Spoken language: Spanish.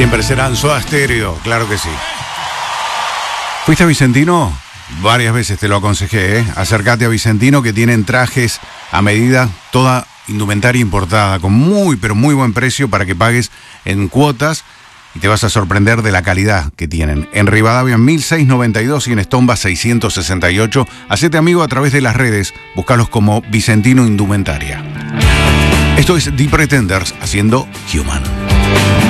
Siempre serán Soda Stereo, claro que sí. ¿Fuiste a Vicentino? Varias veces te lo aconsejé, ¿eh? Acércate a Vicentino, que tienen trajes a medida, toda indumentaria importada, con muy, pero muy buen precio para que pagues en cuotas y te vas a sorprender de la calidad que tienen. En Rivadavia 1692 y en Estomba 668. Hacete amigo a través de las redes, búscalos como Vicentino Indumentaria. Esto es The Pretenders haciendo Human.